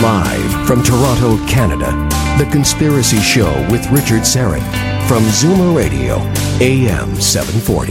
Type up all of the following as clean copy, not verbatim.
Live from Toronto, Canada, The Conspiracy Show with Richard Syrett from Zoomer Radio, AM 740.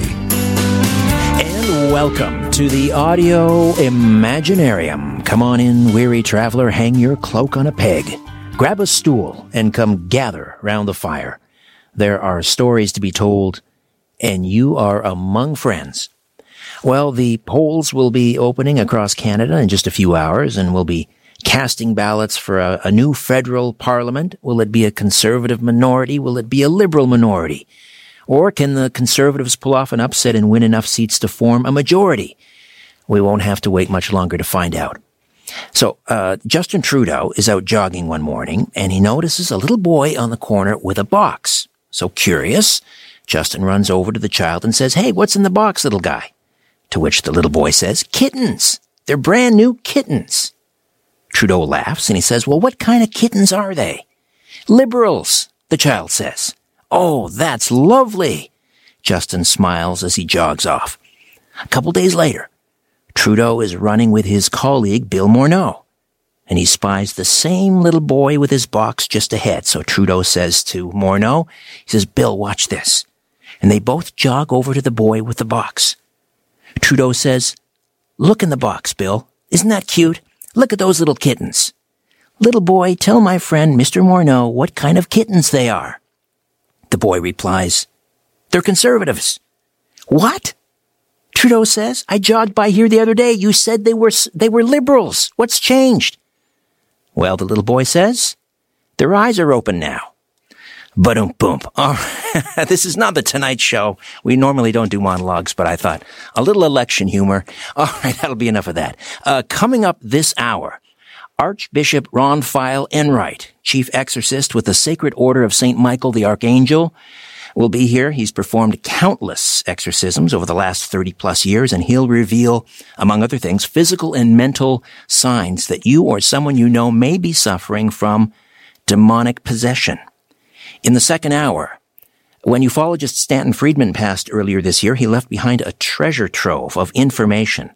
And welcome to the Audio Imaginarium. Come on in, weary traveler, hang your cloak on a peg. Grab a stool and come gather round the fire. There are stories to be told, and you are among friends. Well, the polls will be opening across Canada in just a few hours, and we'll be casting ballots for a new federal parliament. Will it be a conservative minority? Will it be a liberal minority? Or can the Conservatives pull off an upset and win enough seats to form a majority? We won't have to wait much longer to find out. So, Justin Trudeau is out jogging one morning, and he notices a little boy on the corner with a box. So curious, Justin runs over to the child and says, "Hey, what's in the box, little guy?" To which the little boy says, "Kittens. They're brand new kittens." Trudeau laughs and he says, "Well, what kind of kittens are they?" "Liberals," the child says. "Oh, that's lovely." Justin smiles as he jogs off. A couple days later, Trudeau is running with his colleague Bill Morneau, and he spies the same little boy with his box just ahead. So Trudeau says to Morneau, he says, "Bill, watch this." And they both jog over to the boy with the box. Trudeau says, "Look in the box, Bill. Isn't that cute? Look at those little kittens." "Little boy, tell my friend Mr. Morneau what kind of kittens they are." The boy replies, "They're Conservatives." "What?" Trudeau says, "I jogged by here the other day. You said they were Liberals. What's changed?" Well, the little boy says, "Their eyes are open now." Ba-dum-bum. Oh, this is not the Tonight Show. We normally don't do monologues, but I thought a little election humor. All right, that'll be enough of that. Coming up this hour, Archbishop Ronfail Enright, chief exorcist with the Sacred Order of St. Michael the Archangel, will be here. He's performed countless exorcisms over the last 30-plus years, and he'll reveal, among other things, physical and mental signs that you or someone you know may be suffering from demonic possession. In the second hour, when ufologist Stanton Friedman passed earlier this year, he left behind a treasure trove of information,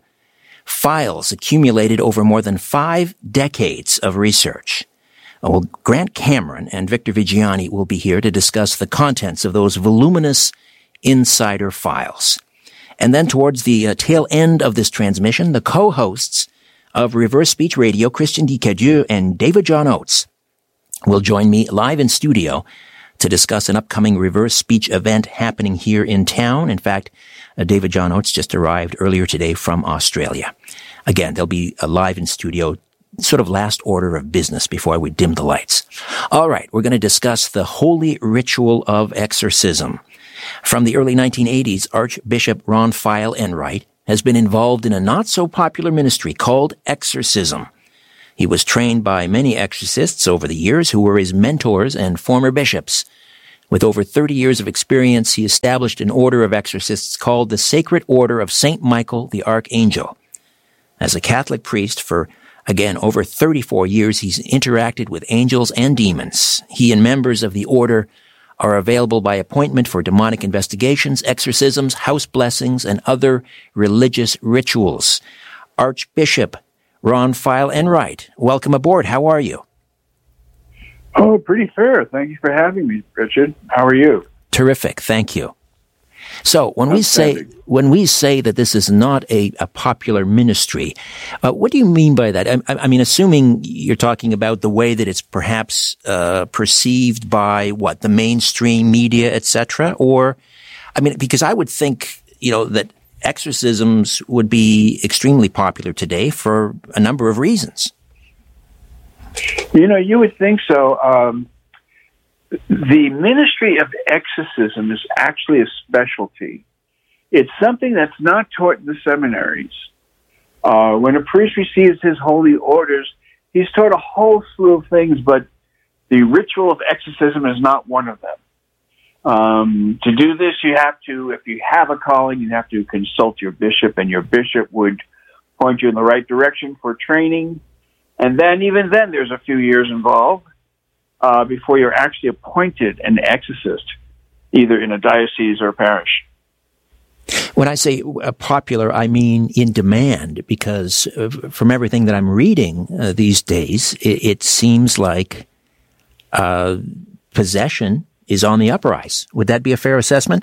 files accumulated over more than 5 decades of research. Well, Grant Cameron and Victor Vigiani will be here to discuss the contents of those voluminous insider files. And then towards the tail end of this transmission, the co-hosts of Reverse Speech Radio, Christian Dicadieu and David John Oates, will join me live in studio to discuss an upcoming reverse speech event happening here in town. In fact, David John Oates just arrived earlier today from Australia. Again, they'll be live in studio, sort of last order of business before we dim the lights. All right, we're going to discuss the holy ritual of exorcism. From the early 1980s, Archbishop Ronfail Enright has been involved in a not-so-popular ministry called exorcism. He was trained by many exorcists over the years who were his mentors and former bishops. With over 30 years of experience, he established an order of exorcists called the Sacred Order of St. Michael the Archangel. As a Catholic priest for, again, over 34 years, he's interacted with angels and demons. He and members of the order are available by appointment for demonic investigations, exorcisms, house blessings, and other religious rituals. Archbishop Ronfail Enright, welcome aboard. How are you? Oh, pretty fair. Thank you for having me, Richard. How are you? Terrific. Thank you. So when we say that this is not a popular ministry, what do you mean by that? I mean, assuming you're talking about the way that it's perhaps perceived by the mainstream media, etc. Or, I mean, because I would think, that exorcisms would be extremely popular today for a number of reasons. You would think so. The ministry of exorcism is actually a specialty. It's something that's not taught in the seminaries. When a priest receives his holy orders, he's taught a whole slew of things, but the ritual of exorcism is not one of them. To do this, you have to, if you have a calling, you have to consult your bishop, and your bishop would point you in the right direction for training. And then, even then, there's a few years involved before you're actually appointed an exorcist, either in a diocese or a parish. When I say popular, I mean in demand, because from everything that I'm reading these days, it seems like possession is on the uprise. Would that be a fair assessment?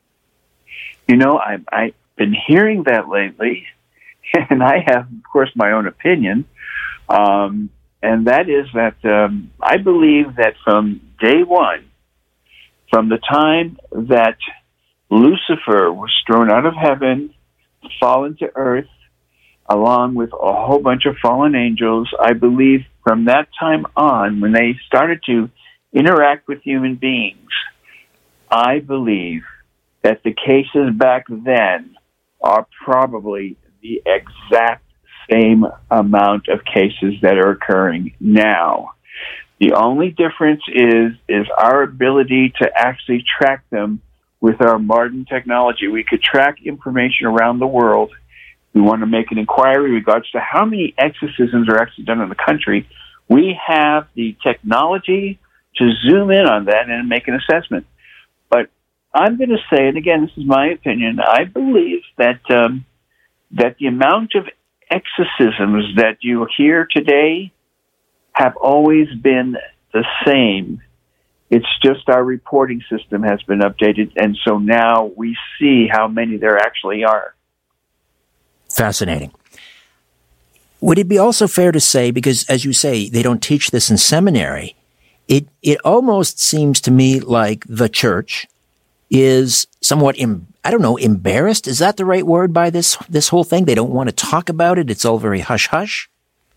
You know, I've been hearing that lately, and I have, of course, my own opinion, and that is that I believe that from day one, from the time that Lucifer was thrown out of heaven, fallen to earth, along with a whole bunch of fallen angels, I believe from that time on, when they started to interact with human beings, I believe that the cases back then are probably the exact same amount of cases that are occurring now. The only difference is our ability to actually track them with our modern technology. We could track information around the world. We want to make an inquiry in regards to how many exorcisms are actually done in the country. We have the technology to zoom in on that and make an assessment. But I'm going to say, and again, this is my opinion, I believe that that the amount of exorcisms that you hear today have always been the same. It's just our reporting system has been updated, and so now we see how many there actually are. Fascinating. Would it be also fair to say, because as you say, they don't teach this in seminary, it almost seems to me like the church is somewhat, embarrassed? Is that the right word by this whole thing? They don't want to talk about it. It's all very hush-hush.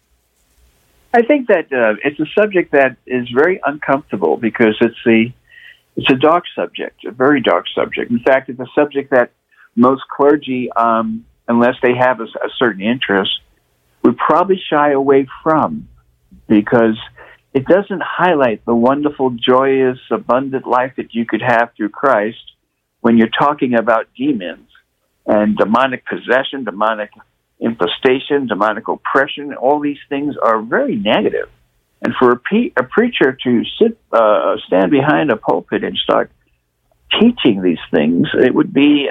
I think that it's a subject that is very uncomfortable because it's a dark subject, a very dark subject. In fact, it's a subject that most clergy, unless they have a certain interest, would probably shy away from, because it doesn't highlight the wonderful, joyous, abundant life that you could have through Christ when you're talking about demons and demonic possession, demonic infestation, demonic oppression. All these things are very negative. And for a preacher to stand behind a pulpit and start teaching these things, it would be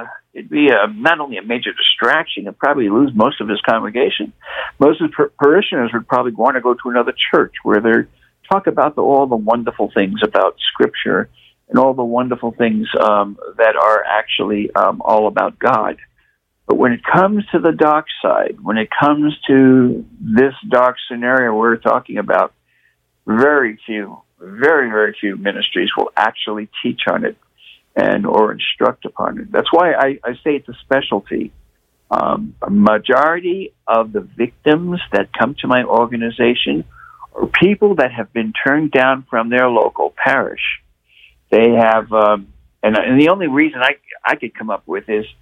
not only a major distraction, it'd probably lose most of his congregation. Most of his parishioners would probably want to go to another church where they talk about all the wonderful things about Scripture and all the wonderful things that are actually all about God. But when it comes to the dark side, when it comes to this dark scenario we're talking about, very few ministries will actually teach on it or instruct upon it. That's why I say it's a specialty. A majority of the victims that come to my organization are people that have been turned down from their local parish. They have, and the only reason I could come up with is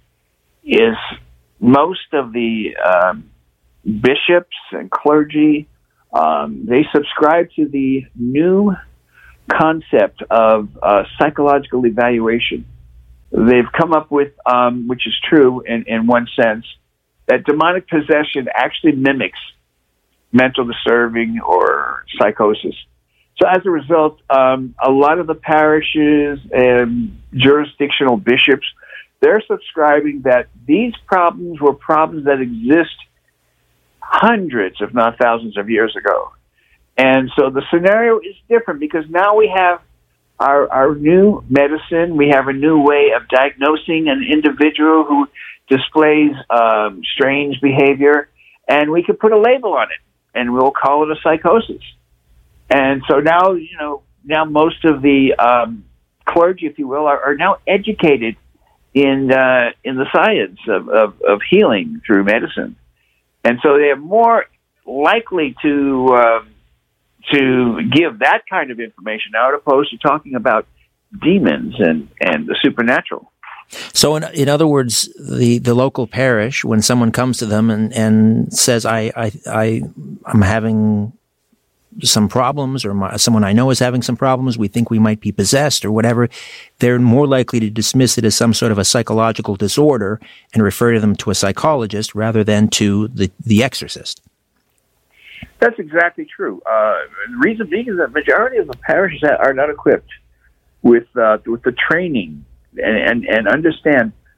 most of the bishops and clergy, they subscribe to the new concept of psychological evaluation. They've come up with, which is true in one sense, that demonic possession actually mimics mental disturbing or psychosis. So as a result, a lot of the parishes and jurisdictional bishops, they're subscribing that these problems were problems that exist hundreds, if not thousands of years ago. And so the scenario is different because now we have our new medicine. We have a new way of diagnosing an individual who displays strange behavior, and we can put a label on it, and we'll call it a psychosis. And so now, now most of the clergy, if you will, are now educated in the science of healing through medicine, and so they are more likely to give that kind of information now, as opposed to talking about demons and the supernatural. So, in other words, the local parish, when someone comes to them and says, I'm having some problems, or someone I know is having some problems, we think we might be possessed or whatever, they're more likely to dismiss it as some sort of a psychological disorder and refer them to a psychologist rather than to the exorcist. That's exactly true. The reason being is that the majority of the parishes are not equipped with the training and understand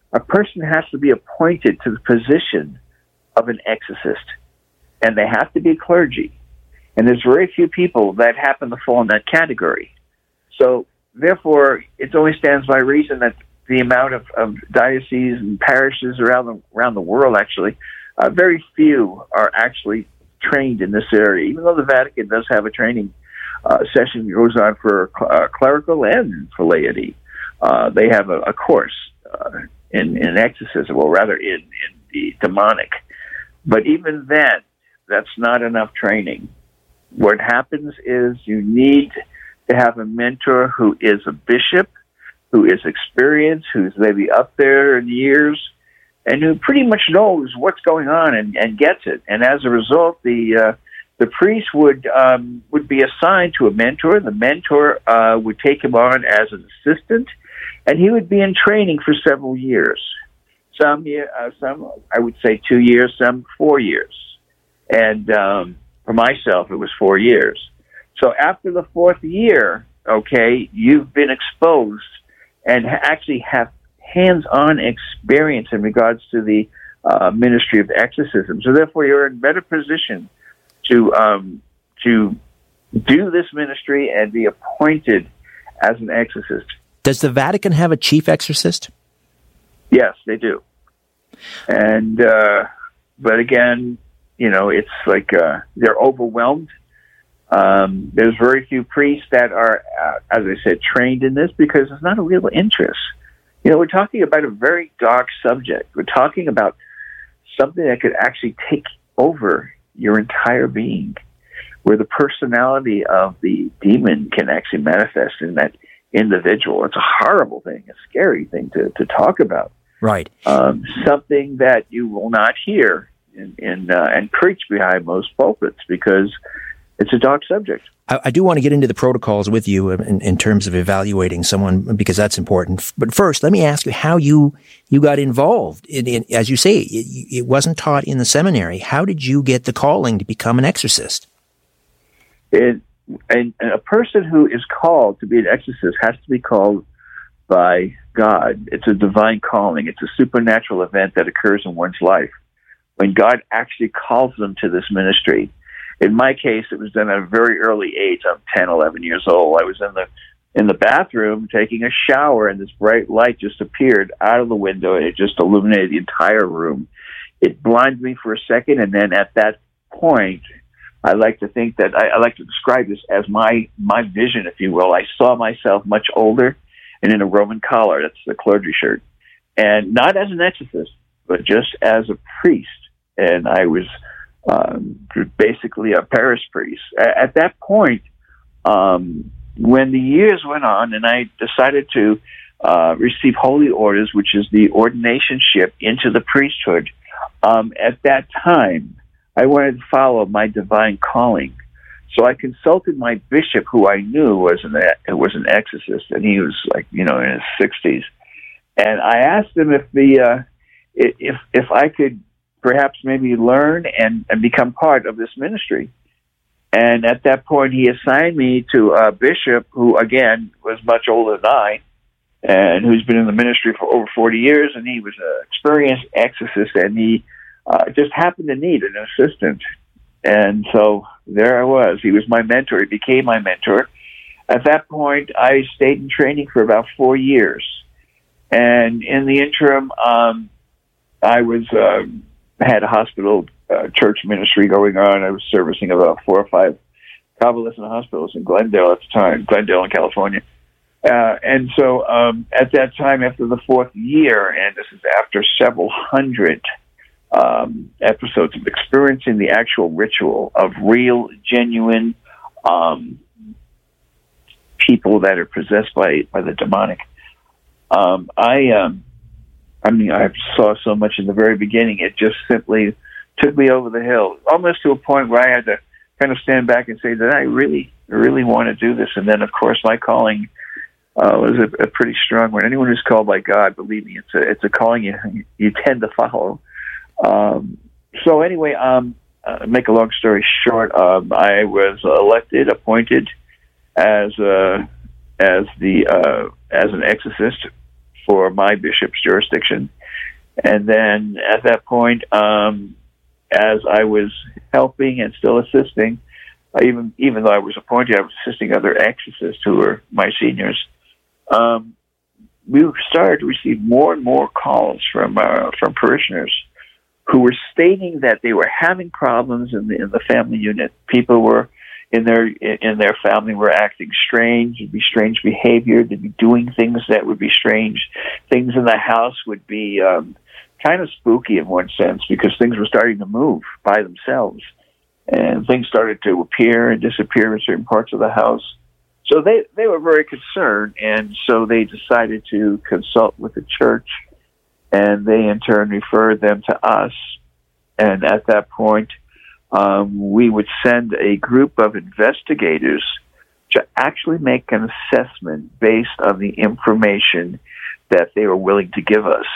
a person has to be appointed to the position of an exorcist, and they have to be clergy. And there's very few people that happen to fall in that category. So, therefore, it only stands by reason that the amount of dioceses and parishes around the world, actually, very few are actually trained in this area, even though the Vatican does have a training session that goes on for clerical and for laity. They have a course in exorcism, or rather in the demonic. But even then, that's not enough training. What happens is you need to have a mentor who is a bishop, who is experienced, who's maybe up there in years, and who pretty much knows what's going on and gets it. And as a result, the priest would be assigned to a mentor. The mentor would take him on as an assistant, and he would be in training for several years. Some I would say 2 years, some 4 years. And for myself, it was 4 years. So after the fourth year, okay, you've been exposed and actually have hands-on experience in regards to the ministry of exorcism. So therefore, you're in better position to do this ministry and be appointed as an exorcist. Does the Vatican have a chief exorcist? Yes, they do. And but again, it's like they're overwhelmed. There's very few priests that are, as I said, trained in this because there's not a real interest. We're talking about a very dark subject. We're talking about something that could actually take over your entire being, where the personality of the demon can actually manifest in that individual. It's a horrible thing, a scary thing to talk about. Right. Something that you will not hear and preach behind most pulpits because it's a dark subject. I do want to get into the protocols with you in terms of evaluating someone, because that's important. But first, let me ask you how you got involved. As you say, it wasn't taught in the seminary. How did you get the calling to become an exorcist? And a person who is called to be an exorcist has to be called by God. It's a divine calling. It's a supernatural event that occurs in one's life when God actually calls them to this ministry. In my case, it was done at a very early age. I'm 10, 11 years old. I was in the bathroom taking a shower, and this bright light just appeared out of the window, and it just illuminated the entire room. It blinded me for a second, and then at that point, I like to think that I like to describe this as my vision, if you will. I saw myself much older and in a Roman collar. That's the clergy shirt. And not as an exorcist, but just as a priest. And I was basically a parish priest. At that point, when the years went on and I decided to receive holy orders, which is the ordinationship into the priesthood, at that time, I wanted to follow my divine calling. So I consulted my bishop, who I knew was an exorcist, and he was in his 60s. And I asked him if I could perhaps maybe learn and become part of this ministry. And at that point, he assigned me to a bishop who, again, was much older than I, and who's been in the ministry for over 40 years, and he was an experienced exorcist, and he just happened to need an assistant. And so there I was. He was my mentor. He became my mentor. At that point, I stayed in training for about 4 years. And in the interim, I had a hospital church ministry going on. I was servicing about 4 or 5 convalescent hospitals in Glendale at the time, Glendale in California. And so at that time, after the 4th year, and this is after several hundred episodes of experiencing the actual ritual of real, genuine people that are possessed by the demonic. I saw so much in the very beginning. It just simply took me over the hill, almost to a point where I had to kind of stand back and say, did I really want to do this? And then, of course, my calling was a pretty strong one. Anyone who's called by God, believe me, it's a calling you tend to follow. So anyway, make a long story short, I was appointed as an exorcist, for my bishop's jurisdiction. And then at that point, as I was helping and still assisting, even though I was appointed, I was assisting other exorcists who were my seniors. We started to receive more and more calls from parishioners who were stating that they were having problems in the family unit. People were in their family were acting strange. It'd be strange behavior. They'd be doing things that would be strange. Things in the house would be kind of spooky in one sense, because things were starting to move by themselves, and things started to appear and disappear in certain parts of the house. So they were very concerned, and so they decided to consult with the church, and they in turn referred them to us. And at that point, we would send a group of investigators to actually make an assessment based on the information that they were willing to give us.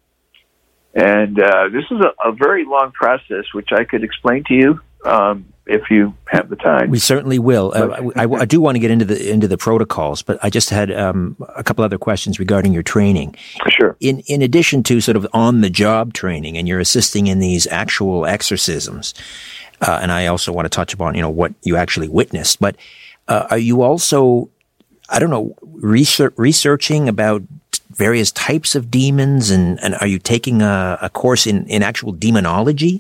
And this is a very long process, which I could explain to you if you have the time. We certainly will. I do want to get into the protocols, but I just had a couple other questions regarding your training. Sure. In addition to sort of on-the-job training, and you're assisting in these actual exorcisms, and I also want to touch upon what you actually witnessed. But are you also, I don't know, researching about various types of demons, and are you taking a course in actual demonology?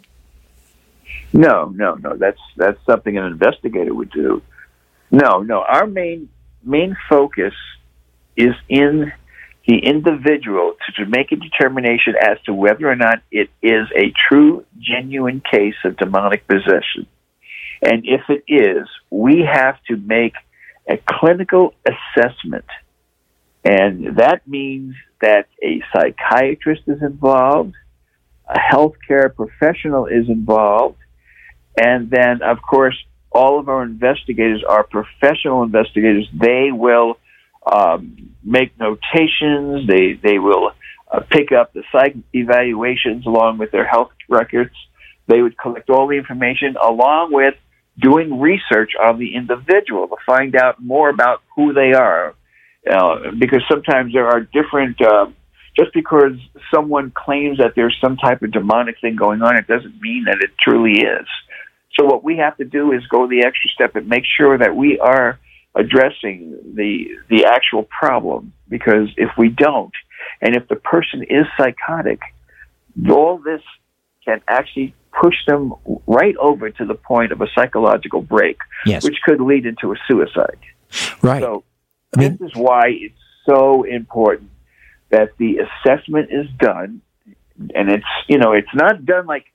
No. That's something an investigator would do. No. Our main focus is in the individual to make a determination as to whether or not it is a true, genuine case of demonic possession. And if it is, we have to make a clinical assessment. And that means that a psychiatrist is involved, a healthcare professional is involved, and then, of course, all of our investigators are professional investigators. They will make notations. They will pick up the psych evaluations along with their health records. They would collect all the information along with doing research on the individual to find out more about who they are. Because sometimes there are different, just because someone claims that there's some type of demonic thing going on, it doesn't mean that it truly is. So what we have to do is go the extra step and make sure that we are addressing the actual problem. Because if we don't, and if the person is psychotic, all this can actually push them right over to the point of a psychological break, yes, which could lead into a suicide. Right. So this is why it's so important that the assessment is done, and it's not done like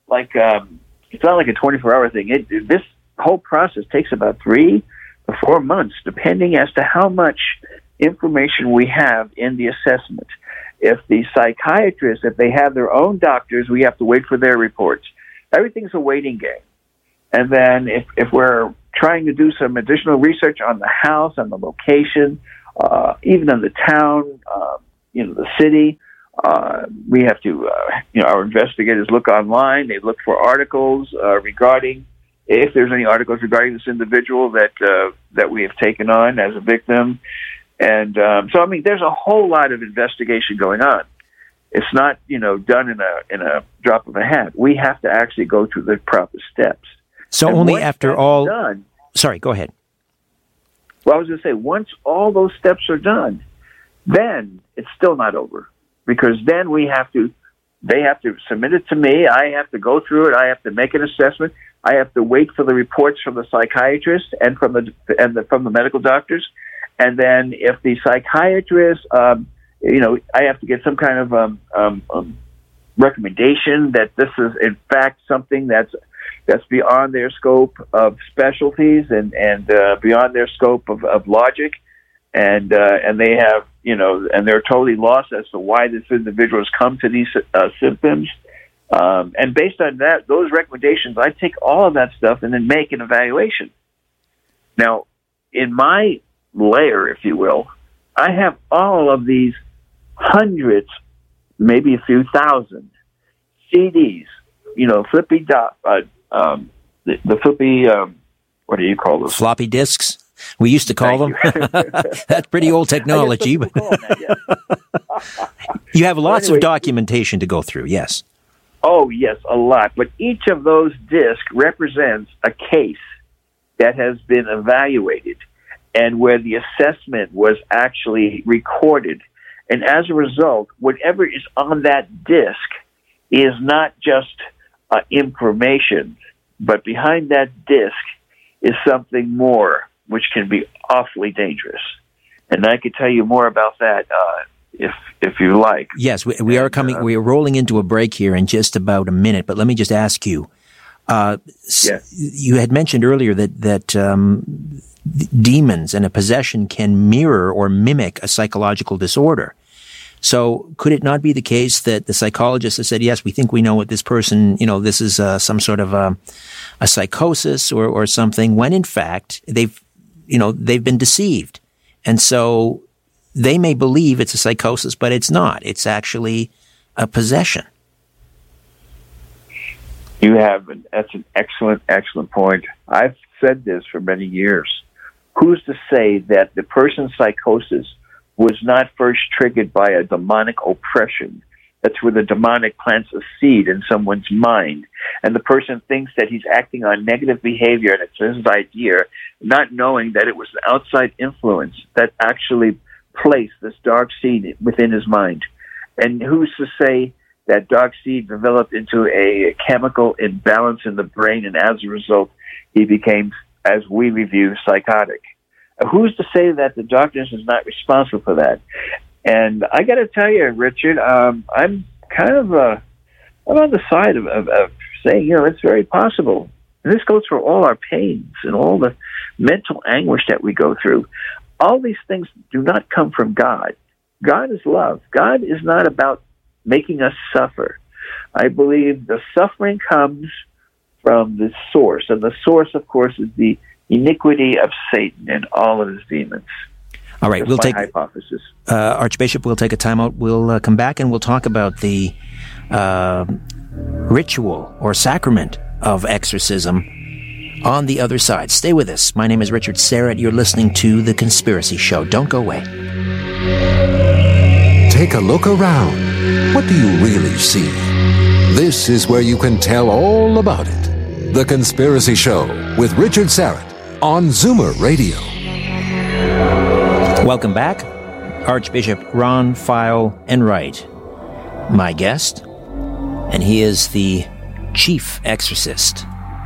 it's not like a 24-hour thing. This whole process takes about 3 to 4 months, depending as to how much information we have in the assessment. If the psychiatrists, if they have their own doctors, we have to wait for their reports. Everything's a waiting game. And then if we're trying to do some additional research on the house, on the location, even on the town, the city, we have to, our investigators look online. They look for articles regarding, if there's any articles regarding this individual that we have taken on as a victim. And so, there's a whole lot of investigation going on. It's not, done in a drop of a hat. We have to actually go through the proper steps. So and only after all... done, sorry, go ahead. Well, I was going to say, once all those steps are done, then it's still not over. Because then they have to submit it to me. I have to go through it. I have to make an assessment. I have to wait for the reports from the psychiatrist and from the medical doctors. And then if the psychiatrist, I have to get some kind of recommendation that this is in fact something that's beyond their scope of specialties and beyond their scope of logic, and they have and they're totally lost as to why this individual has come to these symptoms. And based on those recommendations, I take all of that stuff and then make an evaluation. Now, in my layer, if you will, I have all of these hundreds, maybe a few thousand CDs, flippy the flippy, what do you call those? Floppy disks? We used to call them. That's pretty old technology. But you have lots of documentation to go through, yes. Oh, yes, a lot. But each of those discs represents a case that has been evaluated and where the assessment was actually recorded. And as a result, whatever is on that disc is not just information, but behind that disc is something more, which can be awfully dangerous. And I could tell you more about that if you like. Yes, we are coming. We are rolling into a break here in just about a minute. But let me just ask you. Yes. You had mentioned earlier that demons and a possession can mirror or mimic a psychological disorder. So could it not be the case that the psychologist has said, yes, we think we know what this person, this is some sort of a psychosis or something, when in fact they've been deceived. And so they may believe it's a psychosis, but it's not. It's actually a possession. That's an excellent point. I've said this for many years. Who's to say that the person's psychosis was not first triggered by a demonic oppression? That's where the demonic plants a seed in someone's mind, and the person thinks that he's acting on negative behavior, and it's his idea, not knowing that it was an outside influence that actually placed this dark seed within his mind. And who's to say that dark seed developed into a chemical imbalance in the brain, and as a result, he became, as we review, psychotic? Who's to say that the darkness is not responsible for that? And I got to tell you, Richard, I'm kind of I'm on the side of saying, it's very possible. And this goes for all our pains and all the mental anguish that we go through. All these things do not come from God. God is love. God is not about making us suffer. I believe the suffering comes from the source, and the source, of course, is the iniquity of Satan and all of his demons. All right, we'll take hypothesis. Archbishop, we'll take a timeout. We'll come back and we'll talk about the ritual or sacrament of exorcism on the other side. Stay with us. My name is Richard Syrett. You're listening to The Conspiracy Show. Don't go away. Take a look around. What do you really see? This is where you can tell all about it. The Conspiracy Show with Richard Syrett on Zoomer Radio. Welcome back. Archbishop Ron Feil Enright, my guest, and he is the chief exorcist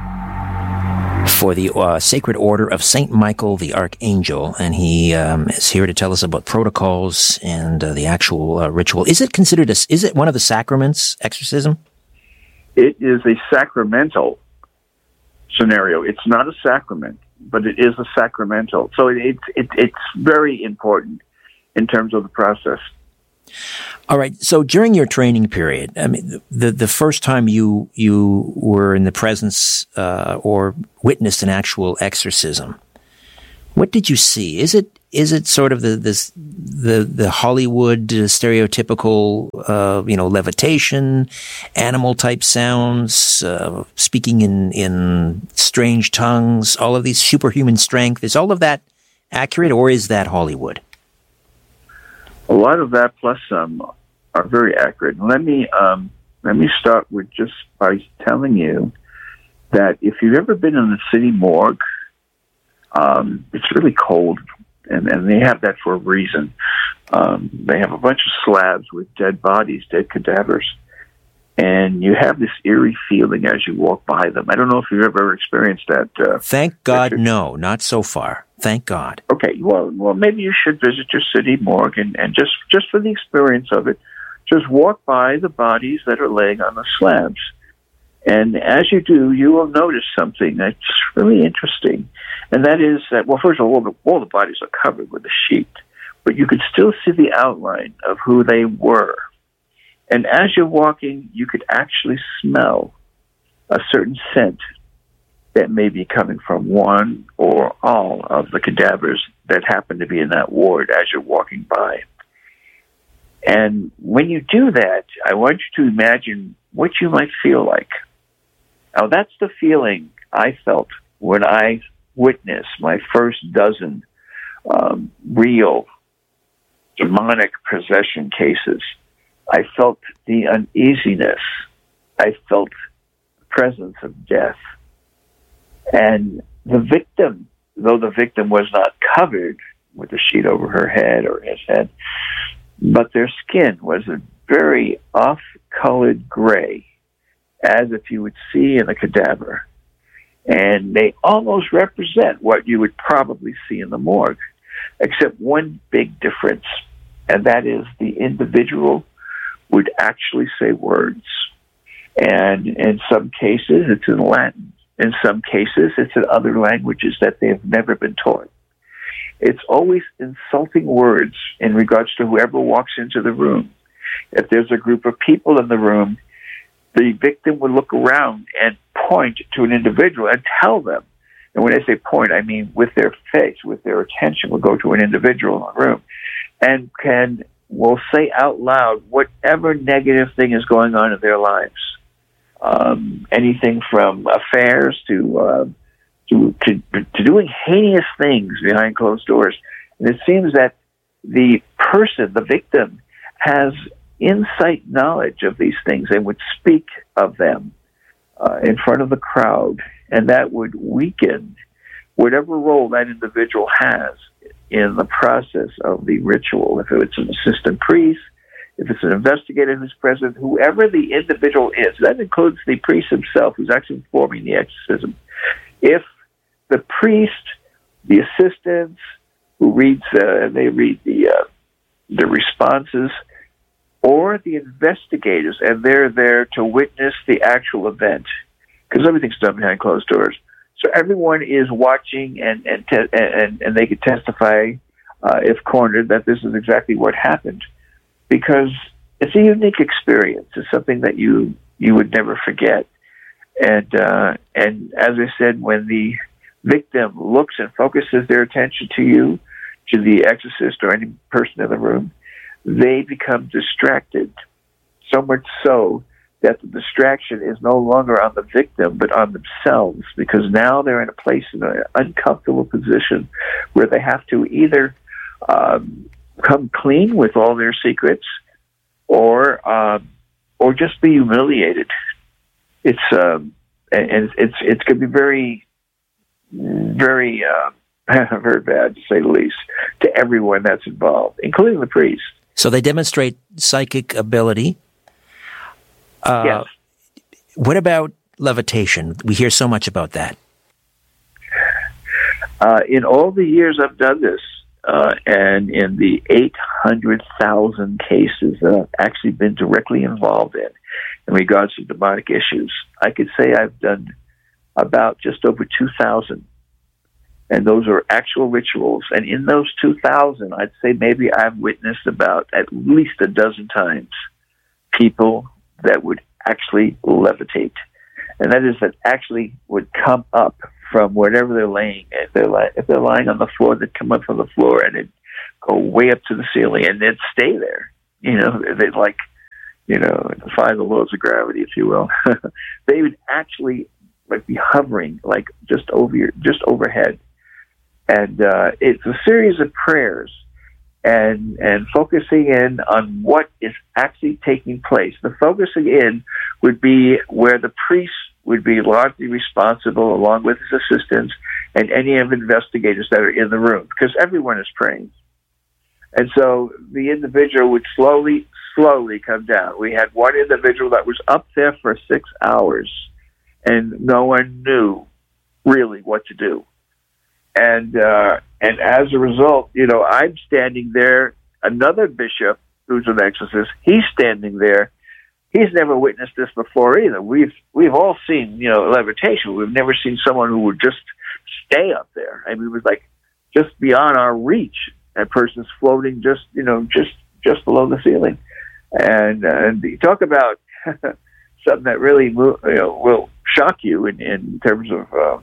for the Sacred Order of St. Michael the Archangel, and he is here to tell us about protocols and the actual ritual. Is it one of the sacraments, exorcism? It is a sacramental scenario. It's not a sacrament, but it is a sacramental. So it's very important in terms of the process. All right. So during your training period, I mean, the first time you were in the presence or witnessed an actual exorcism, what did you see? Is it sort of the Hollywood stereotypical levitation, animal type sounds, speaking in strange tongues, all of these superhuman strength? Is all of that accurate, or is that Hollywood? A lot of that plus some are very accurate. Let me start with just by telling you that if you've ever been in the city morgue, it's really cold, and they have that for a reason. They have a bunch of slabs with dead bodies, dead cadavers, and you have this eerie feeling as you walk by them. I don't know if you've ever experienced that. Thank God, Richard. No, not so far. Thank God. Okay, well, maybe you should visit your city morgue and just for the experience of it, just walk by the bodies that are laying on the slabs. And as you do, you will notice something that's really interesting. And that is that, well, first of all the bodies are covered with a sheet, but you could still see the outline of who they were. And as you're walking, you could actually smell a certain scent that may be coming from one or all of the cadavers that happen to be in that ward as you're walking by. And when you do that, I want you to imagine what you might feel like. Now, that's the feeling I felt when I witness my first dozen real demonic possession cases, I felt the uneasiness. I felt the presence of death. And the victim, though the victim was not covered with a sheet over her head or his head, but their skin was a very off-colored gray, as if you would see in a cadaver. And they almost represent what you would probably see in the morgue, except one big difference, and that is the individual would actually say words. And in some cases, it's in Latin. In some cases, it's in other languages that they have never been taught. It's always insulting words in regards to whoever walks into the room. If there's a group of people in the room, the victim would look around and point to an individual and tell them. And when I say point, I mean with their face, with their attention, will go to an individual in the room and will say out loud whatever negative thing is going on in their lives. Anything from affairs to doing heinous things behind closed doors. And it seems that the person, the victim, has insight knowledge of these things and would speak of them in front of the crowd, and that would weaken whatever role that individual has in the process of the ritual. If it's an assistant priest, if it's an investigator who's present, whoever the individual is, that includes the priest himself who's actually performing the exorcism. If the priest, the assistants who read the responses, or the investigators, and they're there to witness the actual event, because everything's done behind closed doors. So everyone is watching, and they could testify, if cornered, that this is exactly what happened, because it's a unique experience. It's something that you would never forget. And as I said, when the victim looks and focuses their attention to you, to the exorcist or any person in the room, they become distracted, so much so that the distraction is no longer on the victim, but on themselves, because now they're in a place, in an uncomfortable position where they have to either come clean with all their secrets or just be humiliated. It's going to be very, very, very bad, to say the least, to everyone that's involved, including the priest. So they demonstrate psychic ability. Yes. What about levitation? We hear so much about that. In all the years I've done this, and in the 800,000 cases that I've actually been directly involved in regards to demonic issues, I could say I've done about just over 2,000. And those are actual rituals. And in those 2,000, I'd say maybe I've witnessed about at least a dozen times people that would actually levitate. And that is, that actually would come up from wherever they're laying. If they're lying on the floor, they'd come up from the floor and they'd go way up to the ceiling and they'd stay there. They'd defy the laws of gravity, if you will. They would actually be hovering just overhead. And it's a series of prayers and focusing in on what is actually taking place. The focusing in would be where the priest would be largely responsible, along with his assistants and any of the investigators that are in the room, because everyone is praying. And so the individual would slowly come down. We had one individual that was up there for 6 hours, and no one knew really what to do. And as a result, I'm standing there. Another bishop who's an exorcist, he's standing there. He's never witnessed this before either. We've all seen, levitation. We've never seen someone who would just stay up there. I mean, it was just beyond our reach. That person's floating just below the ceiling. And you talk about something that really will shock you in terms of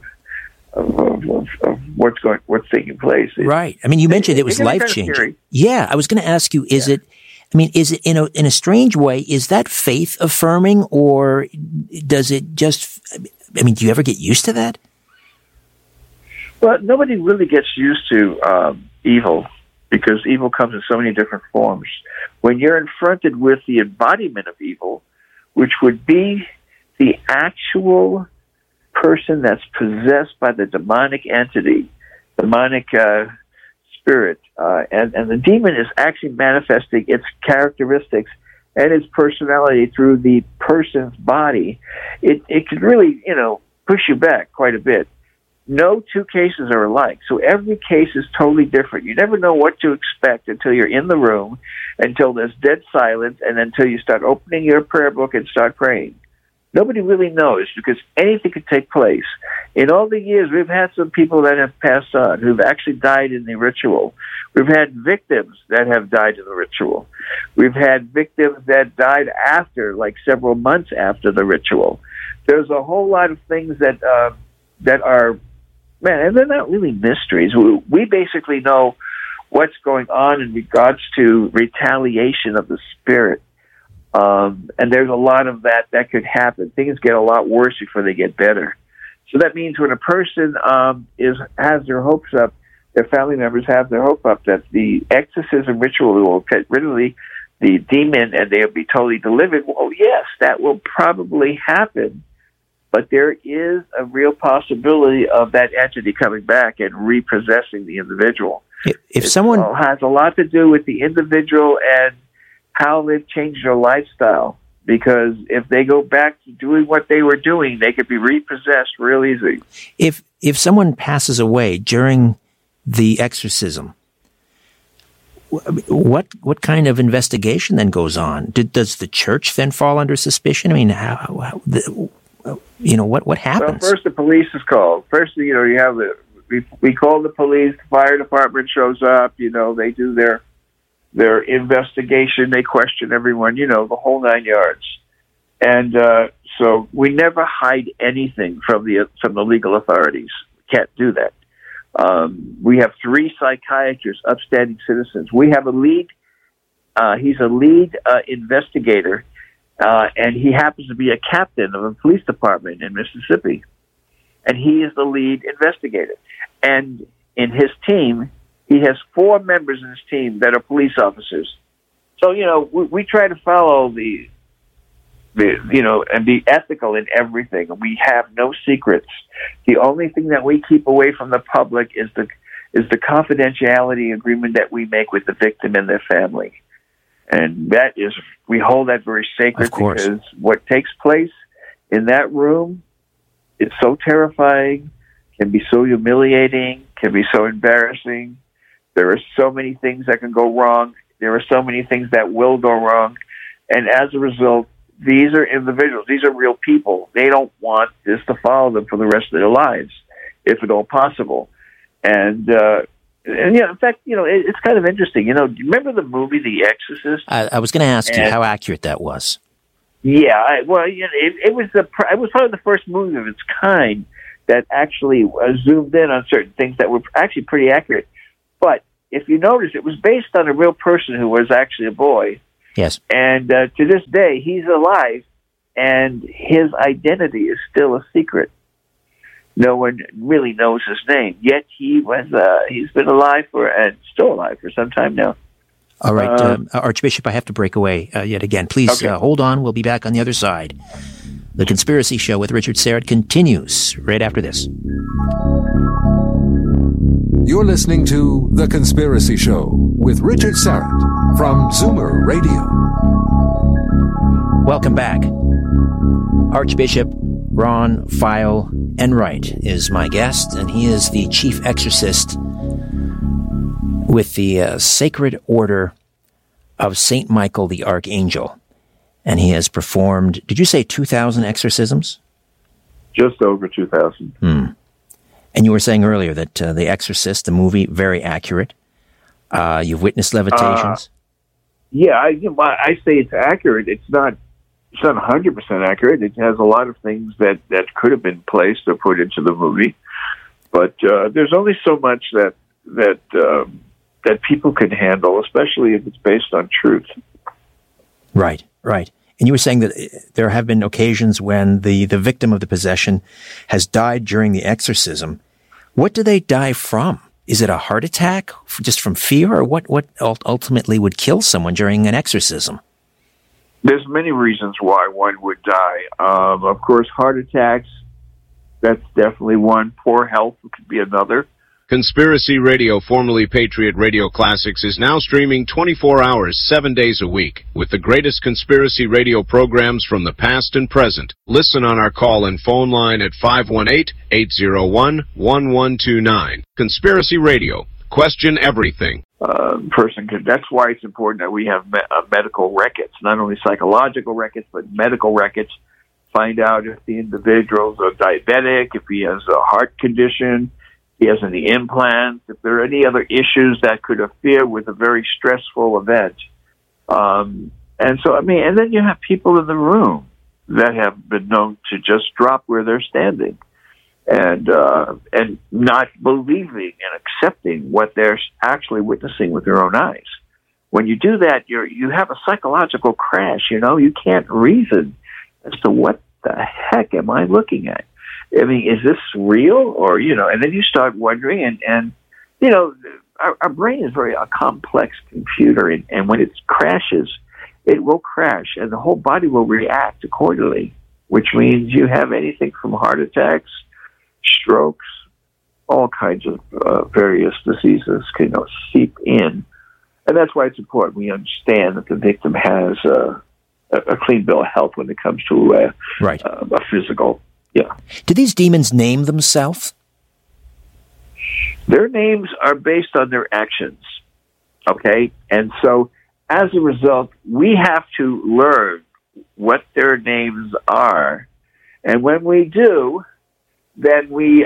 what's taking place. Right. I mean, you mentioned it was life-changing. Yeah, I was going to ask you, is it in a strange way, is that faith affirming, or does it do you ever get used to that? Well, nobody really gets used to evil because evil comes in so many different forms. When you're confronted with the embodiment of evil, which would be the actual person that's possessed by the demonic entity, demonic spirit, and the demon is actually manifesting its characteristics and its personality through the person's body, it can really, push you back quite a bit. No two cases are alike, so every case is totally different. You never know what to expect until you're in the room, until there's dead silence, and until you start opening your prayer book and start praying. Nobody really knows because anything could take place. In all the years, we've had some people that have passed on who've actually died in the ritual. We've had victims that have died in the ritual. We've had victims that died after, like several months after the ritual. There's a whole lot of things that are, and they're not really mysteries. We basically know what's going on in regards to retaliation of the spirit. And there's a lot of that could happen. Things get a lot worse before they get better. So that means when a person has their hopes up, their family members have their hope up that the exorcism ritual will get rid of the demon and they'll be totally delivered. Well, yes, that will probably happen. But there is a real possibility of that entity coming back and repossessing the individual. If someone has a lot to do with the individual and how they've changed their lifestyle, because if they go back to doing what they were doing, they could be repossessed real easy. If someone passes away during the exorcism, what kind of investigation then goes on? Does the church then fall under suspicion? I mean, what happens? Well, first the police is called. First, you have we call the police. The fire department shows up. They do their investigation. They question everyone, the whole 9 yards. And so we never hide anything from the legal authorities. Can't do that. We have 3 psychiatrists, upstanding citizens. We have a lead. He's a lead investigator, and he happens to be a captain of a police department in Mississippi. And he is the lead investigator. And in his team, he has 4 members in his team that are police officers. So, we try to follow and be ethical in everything. We have no secrets. The only thing that we keep away from the public is the confidentiality agreement that we make with the victim and their family. And we hold that very sacred, of course, because what takes place in that room is so terrifying, can be so humiliating, can be so embarrassing. There are so many things that can go wrong. There are so many things that will go wrong. And as a result, these are individuals. These are real people. They don't want this to follow them for the rest of their lives, if at all possible. And in fact, it's kind of interesting. Do you remember the movie The Exorcist? I was going to ask you how accurate that was. Yeah, it was probably the first movie of its kind that actually zoomed in on certain things that were actually pretty accurate. But if you notice, it was based on a real person who was actually a boy. Yes. And to this day, he's alive, and his identity is still a secret. No one really knows his name. Yet he's been alive and still alive for some time now. All right, Archbishop, I have to break away yet again. Please hold on. We'll be back on the other side. The Conspiracy Show with Richard Syrett continues right after this. You're listening to The Conspiracy Show with Richard Syrett from Zoomer Radio. Welcome back. Archbishop Ron Feil Enright is my guest, and he is the chief exorcist with the Sacred Order of St. Michael the Archangel. And he has performed, did you say 2,000 exorcisms? Just over 2,000. And you were saying earlier that The Exorcist, the movie, very accurate. You've witnessed levitations. I say it's accurate. It's not 100% accurate. It has a lot of things that could have been placed or put into the movie, but there's only so much that people can handle, especially if it's based on truth. Right. And you were saying that there have been occasions when the victim of the possession has died during the exorcism, What do they die from? Is it a heart attack just from fear, or what ultimately would kill someone during an exorcism? There's many reasons why one would die. Of course, heart attacks, that's definitely one. Poor health could be another. Conspiracy Radio, formerly Patriot Radio Classics, is now streaming 24 hours, 7 days a week, with the greatest conspiracy radio programs from the past and present. Listen on our call and phone line at 518-801-1129. Conspiracy Radio. Question everything. That's why it's important that we have medical records, not only psychological records, but medical records. Find out if the individual's a diabetic, if he has a heart condition, he has any implants, if there are any other issues that could interfere with a very stressful event. And then you have people in the room that have been known to just drop where they're standing and not believing and accepting what they're actually witnessing with their own eyes. When you do that, you have a psychological crash. You can't reason as to what the heck am I looking at? I mean, is this real? Or, and then you start wondering, and our brain is a complex computer, and when it crashes, it will crash, and the whole body will react accordingly, which means you have anything from heart attacks, strokes, all kinds of various diseases can seep in. And that's why it's important we understand that the victim has a clean bill of health when it comes to a physical. Yeah. Do these demons name themselves? Their names are based on their actions, okay? And so, as a result, we have to learn what their names are. And when we do, then we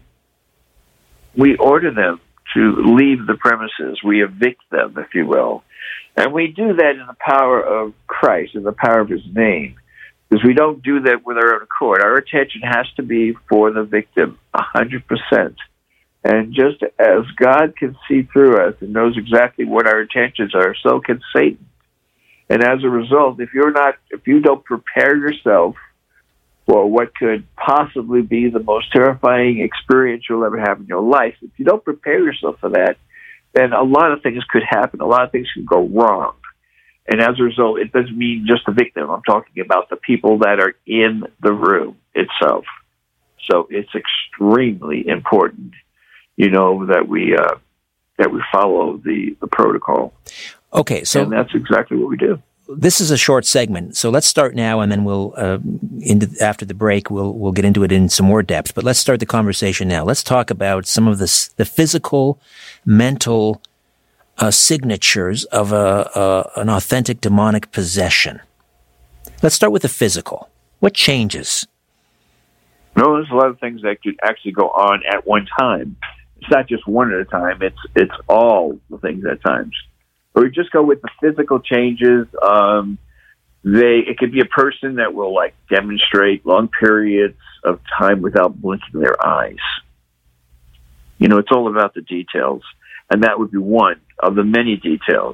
order them to leave the premises. We evict them, if you will. And we do that in the power of Christ, in the power of His name. Because we don't do that with our own accord. Our attention has to be for the victim, 100%. And just as God can see through us and knows exactly what our intentions are, so can Satan. And as a result, if you don't prepare yourself for what could possibly be the most terrifying experience you'll ever have in your life, if you don't prepare yourself for that, then a lot of things could happen. A lot of things can go wrong. And as a result, it doesn't mean just the victim. I'm talking about the people that are in the room itself. So it's extremely important, that we follow the protocol. Okay, so and that's exactly what we do. This is a short segment, so let's start now, and then we'll after the break we'll get into it in some more depth. But let's start the conversation now. Let's talk about some of the physical, mental signatures of an authentic demonic possession. Let's start with the physical. What changes? No, there's a lot of things that could actually go on at one time. It's not just one at a time. It's all the things at times. Or we just go with the physical changes. It could be a person that will demonstrate long periods of time without blinking their eyes. It's all about the details. And that would be one of the many details.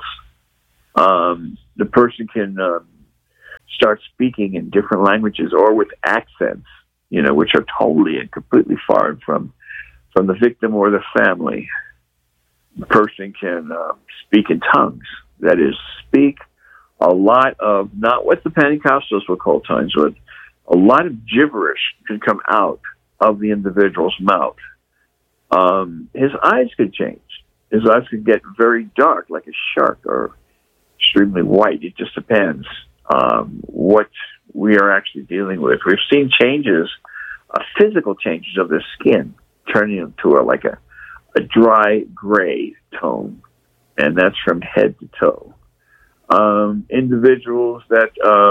The person can start speaking in different languages or with accents, which are totally and completely foreign from the victim or the family. The person can speak in tongues. That is, speak a lot of, not what the Pentecostals will call tongues, but a lot of gibberish can come out of the individual's mouth. His eyes could change. His eyes could get very dark, like a shark, or extremely white. It just depends what we are actually dealing with. We've seen changes, physical changes of the skin, turning into a dry gray tone, and that's from head to toe. Individuals that,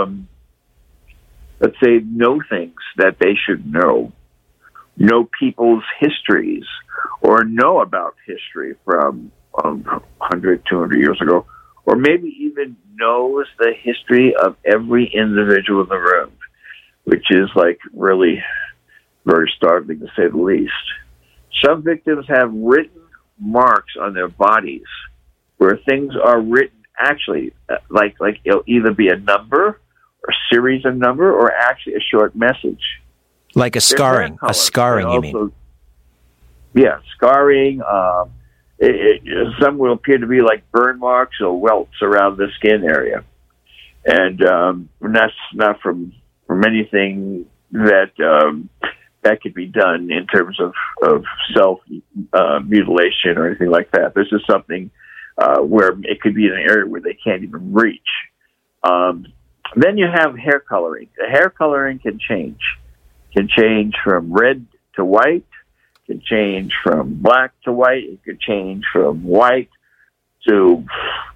let's say, know things that they should know people's histories, or know about history from 100, 200 years ago, or maybe even knows the history of every individual in the room, which is really very startling to say the least. Some victims have written marks on their bodies where things are written actually like it'll either be a number or a series of number or actually a short message. Like a scarring. A scarring, you mean? scarring. Some will appear to be like burn marks or welts around the skin area, and that's not from anything that could be done in terms of self mutilation or anything like that. This is something where it could be in an area where they can't even reach. Then you have hair coloring. The hair coloring can change from red to white, can change from black to white, it could change from white to,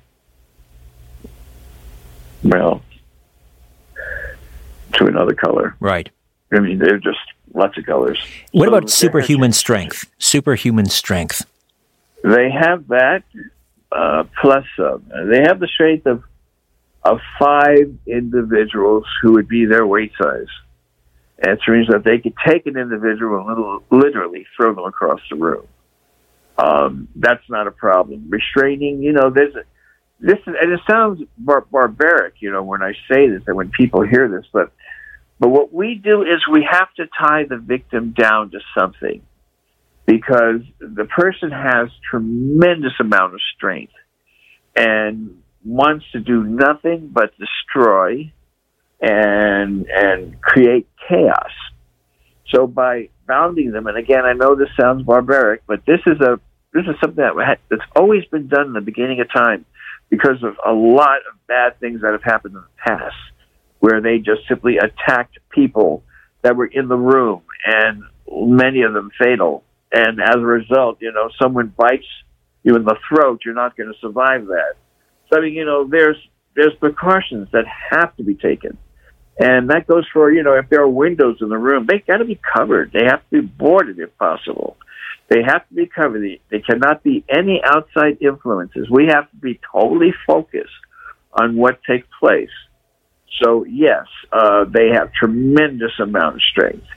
to another color. Right. I mean, they're just lots of colors. What about superhuman strength? Superhuman strength. They have that, plus they have the strength of 5 individuals who would be their weight size. And it means that they could take an individual and literally throw them across the room. That's not a problem. Restraining, and it sounds barbaric, when I say this and when people hear this, but what we do is we have to tie the victim down to something, because the person has tremendous amount of strength and wants to do nothing but destroy and create chaos. So by bounding them, and again, I know this sounds barbaric, but this is something that's always been done in the beginning of time because of a lot of bad things that have happened in the past, where they just simply attacked people that were in the room, and many of them fatal. And as a result, someone bites you in the throat, you're not going to survive that. So, I mean, there's precautions that have to be taken. And that goes for, if there are windows in the room, they got to be covered. They have to be boarded if possible. They have to be covered. They cannot be any outside influences. We have to be totally focused on what takes place. So, yes, they have tremendous amount of strength.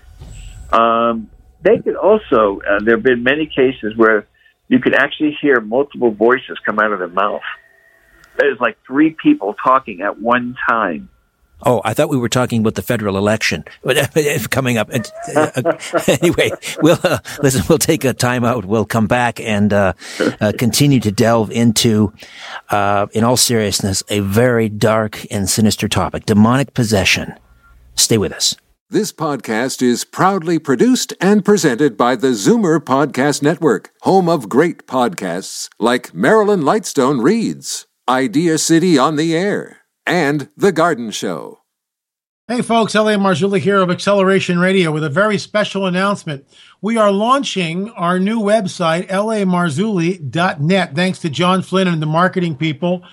They could also, there have been many cases where you could actually hear multiple voices come out of their mouth. There's like 3 people talking at one time. Oh, I thought we were talking about the federal election coming up. Anyway, we'll take a time out. We'll come back and continue to delve into, in all seriousness, a very dark and sinister topic, demonic possession. Stay with us. This podcast is proudly produced and presented by the Zoomer Podcast Network, home of great podcasts like Marilyn Lightstone Reads, Idea City on the Air, and The Garden Show. Hey folks, L.A. Marzulli here of Acceleration Radio with a very special announcement. We are launching our new website, lamarzulli.net, thanks to John Flynn and the marketing people.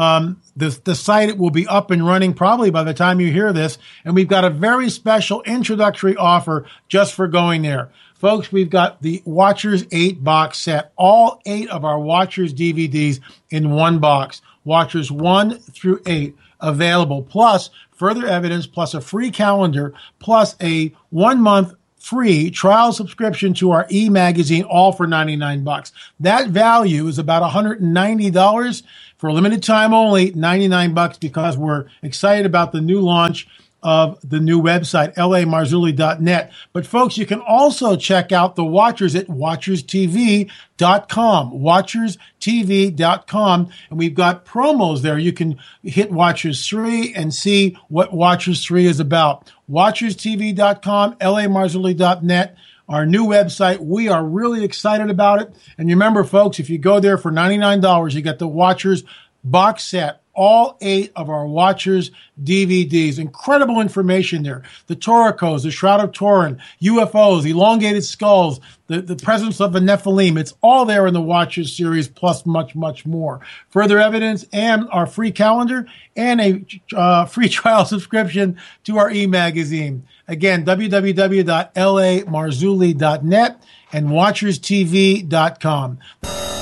The site will be up and running probably by the time you hear this, and we've got a very special introductory offer just for going there. Folks, we've got the Watchers 8 box set, all 8 of our Watchers DVDs in one box, Watchers 1 through 8 available, plus further evidence, plus a free calendar, plus a 1-month free trial subscription to our e-magazine, all for $99. That value is about $190 for a limited time only, $99, because we're excited about the new launch of the new website, lamarzulli.net. But folks, you can also check out the Watchers at watcherstv.com, watcherstv.com. And we've got promos there. You can hit Watchers 3 and see what Watchers 3 is about. watcherstv.com, lamarzulli.net. Our new website. We are really excited about it. And remember, folks, if you go there for $99, you get the Watchers box set, all 8 of our Watchers DVDs. Incredible information there. The Torah, the Shroud of Turin, UFOs, elongated skulls, the presence of the Nephilim. It's all there in the Watchers series, plus much, much more. Further evidence and our free calendar and a free trial subscription to our e-magazine. Again, www.lamarzulli.net and watcherstv.com.